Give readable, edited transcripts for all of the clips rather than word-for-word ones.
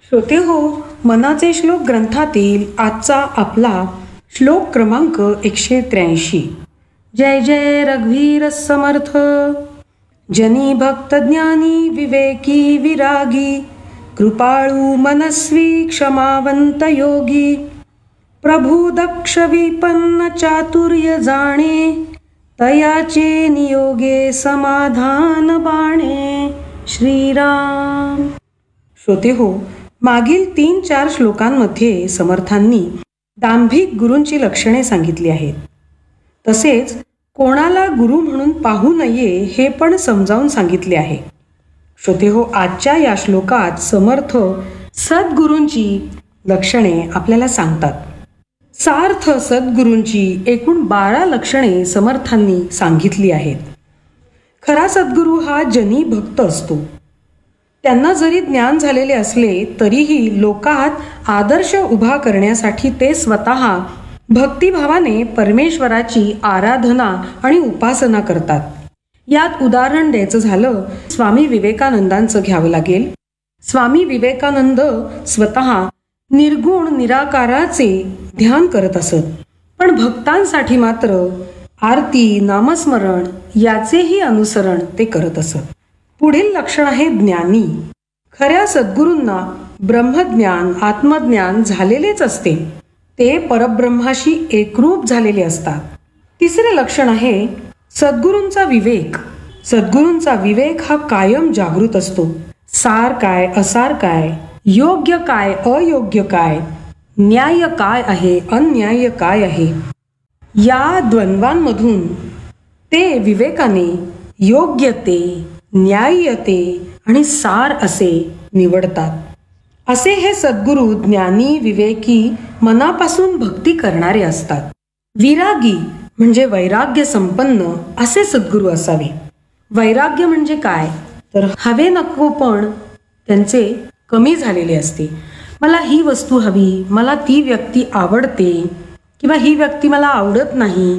श्रोते हो, मनाचे श्लोक ग्रंथातील आजचा आपला श्लोक क्रमांक 183. जय जय रघुवीर समर्थ. जनी भक्त ज्ञानी विवेकी विरागी, कृपाळू मनस्वी क्षमावंत योगी, प्रभू दक्ष विपन्न चातुर्य जाणे, तयाचे नियोगे समाधान बाणे. श्रीराम. श्रोते हो, मागील 3-4 श्लोकांमध्ये समर्थांनी दांभिक गुरूंची लक्षणे सांगितली आहेत. तसेच कोणाला गुरु म्हणून पाहू नये हे पण समजावून सांगितले आहे. श्रोते हो, आजच्या या श्लोकात समर्थ सद्गुरूंची लक्षणे आपल्याला सांगतात. सार्थ सद्गुरूंची एकूण 12 लक्षणे समर्थांनी सांगितली आहेत. खरा सद्गुरू हा जनी भक्त असतो. त्यांना जरी ज्ञान झालेले असले तरीही लोकात आदर्श उभा करण्यासाठी ते स्वतः भक्तिभावाने परमेश्वराची आराधना आणि उपासना करतात. यात उदाहरण द्यायचं झालं, स्वामी विवेकानंदांचं घ्यावं लागेल. स्वामी विवेकानंद स्वतः निर्गुण निराकाराचे ध्यान करत असत, पण भक्तांसाठी मात्र आरती नामस्मरण याचेही अनुसरण ते करत असत. पुढील लक्षण आहे ज्ञानी. खऱ्या सद्गुरूंना ब्रह्मज्ञान आत्मज्ञान झालेलेच असते. ते परब्रह्माशी एकरूप झालेले असतात. तिसरे लक्षण आहे सद्गुरूंचा विवेक. सद्गुरूंचा विवेक हा कायम जागृत असतो. सार काय असार काय, योग्य काय अयोग्य काय, न्याय काय आहे अन्याय काय आहे, या द्वंद्वांमधून ते विवेकाने योग्य ते न्याय्य ते आणि सार असे निवडतात. असे हे सद्गुरू ज्ञानी विवेकी मनापासून भक्ती करणारे असतात. विरागी म्हणजे वैराग्य संपन्न असे सद्गुरू असावे. वैराग्य म्हणजे काय तर हवे नको पण त्यांचे कमी झालेले असते. मला ही वस्तू हवी, मला ती व्यक्ती आवडते किंवा ही व्यक्ती मला आवडत नाही,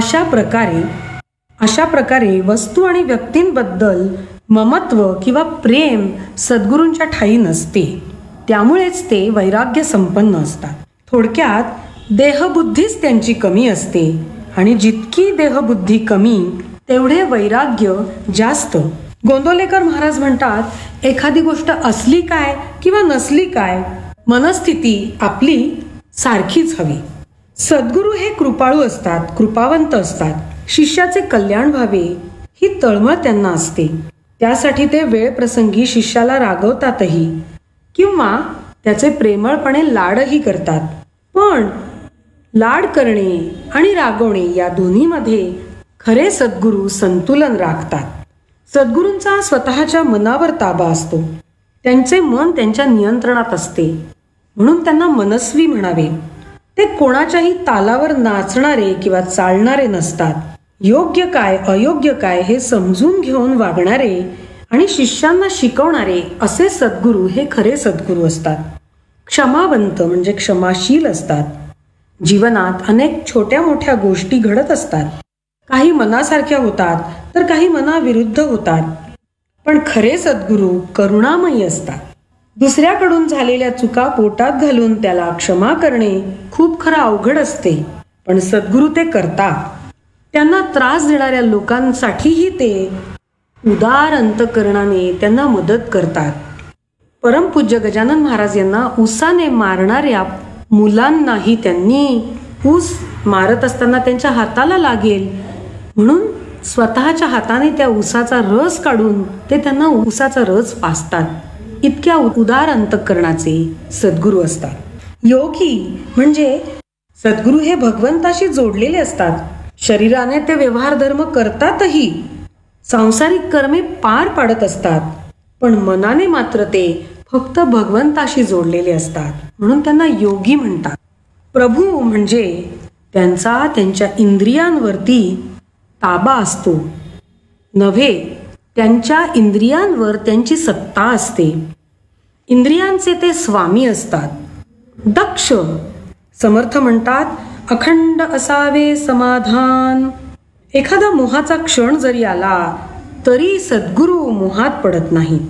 अशा प्रकारे वस्तू आणि व्यक्तींबद्दल ममत्व किंवा प्रेम सद्गुरूंच्या ठायी नसते. त्यामुळेच ते वैराग्य संपन्न असतात. थोडक्यात देहबुद्धीच त्यांची कमी असते आणि जितकी देहबुद्धी कमी तेवढे वैराग्य जास्त. गोंदवलेकर महाराज म्हणतात, एखादी गोष्ट असली काय किंवा नसली काय, मनस्थिती आपली सारखीच हवी. सद्गुरू हे कृपाळू असतात, कृपावंत असतात. शिष्याचे कल्याण व्हावे ही तळमळ त्यांना असते. त्यासाठी ते वेळ प्रसंगी शिष्याला रागवतातही किंवा त्याचे प्रेमळपणे लाडही करतात. पण लाड करणे आणि रागवणे या दोन्हीमध्ये खरे सद्गुरू संतुलन राखतात. सद्गुरूंचा स्वतःच्या मनावर ताबा असतो. त्यांचे मन त्यांच्या नियंत्रणात असते, म्हणून त्यांना मनस्वी म्हणावे. ते कोणाच्याही तालावर नाचणारे किंवा चालणारे नसतात. योग्य काय अयोग्य काय हे समजून घेऊन वागणारे आणि शिष्यांना शिकवणारे असे सद्गुरू हे खरे सद्गुरू असतात. क्षमावंत म्हणजे क्षमाशील असतात. जीवनात अनेक छोट्या मोठ्या गोष्टी घडत असतात. काही मनासारख्या होतात तर काही मनाविरुद्ध होतात. पण खरे सद्गुरू करुणामयी असतात. दुसऱ्याकडून झालेल्या चुका पोटात घालून त्याला क्षमा करणे खूप खरं अवघड असते, पण सद्गुरू ते करतात. त्यांना त्रास देणाऱ्या लोकांसाठीही ते उदार अंतकरणाने त्यांना मदत करतात. परमपूज्य गजानन महाराज यांना उसाने मारणाऱ्या मुलांनाही त्यांनी ऊस मारत असताना त्यांच्या हाताला लागेल म्हणून स्वतःच्या हाताने त्या ऊसाचा रस काढून ते त्यांना ऊसाचा रस पाजतात. इतक्या उदार अंतकरणाचे सद्गुरू असतात. योगी म्हणजे सद्गुरू हे भगवंताशी जोडलेले असतात. शरीराने ते व्यवहार धर्म करतातही, सांसारिक कर्मे पार पाडत असतात, पण मनाने मात्र ते फक्त भगवंताशी जोडलेले असतात, म्हणून त्यांना योगी म्हणतात. प्रभू म्हणजे त्यांच्या इंद्रियांवरती ताबा असतो नव्हे, त्यांच्या इंद्रियांवर त्यांची सत्ता असते. इंद्रियांचे ते स्वामी असतात. दक्ष. समर्थ म्हणतात, अखंड असावे समाधान. एखादा मोहाचा क्षण जरी आला तरी सद्गुरू मोहात पडत नाही.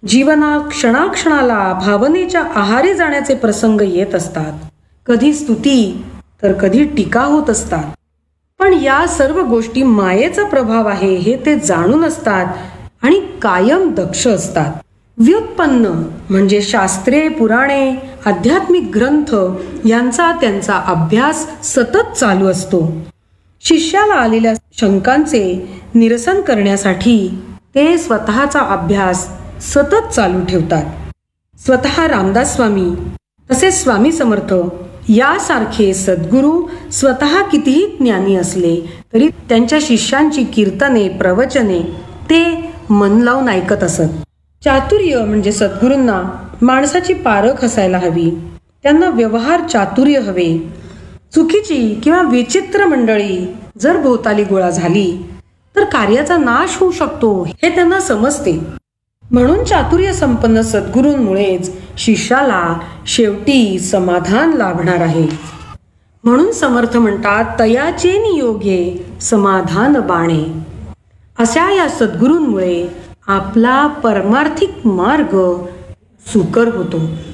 जीवनात क्षणाक्षणाला भावनेच्या आहारी जाण्याचे प्रसंग येत असतात. कधी स्तुती तर कधी टीका होत असतात. पण या सर्व गोष्टी मायेचा प्रभाव आहे हे ते जाणून असतात आणि कायम दक्ष असतात. व्युत्पन्न म्हणजे शास्त्रे, पुराणे, आध्यात्मिक ग्रंथ यांचा त्यांचा अभ्यास सतत चालू असतो. शिष्याला आलेल्या शंकांचे निरसन करण्यासाठी ते स्वतःचा अभ्यास सतत चालू ठेवतात. स्वतः रामदास स्वामी तसेच स्वामी समर्थ यासारखे सद्गुरू स्वतः कितीही ज्ञानी असले तरी त्यांच्या शिष्यांची कीर्तने, प्रवचने ते मन लावून ऐकत असत. चातुर्य म्हणजे सद्गुरूंना माणसाची पारख असायला हवी. त्यांना व्यवहार चातुर्य हवे. चुकीची किंवा विचित्र मंडळी जर भोवताली गोळा झाली तर कार्याचा नाश होऊ शकतो हे त्यांना समजते. म्हणून चातुर्य संपन्न सद्गुरूंमुळेच शिष्याला शेवटी समाधान लाभणार आहे. म्हणून समर्थ म्हणतात, तयाचे नियोगे समाधान बाणे. अशा या सद्गुरूंमुळे आपला परमार्थिक मार्ग सुकर होतो.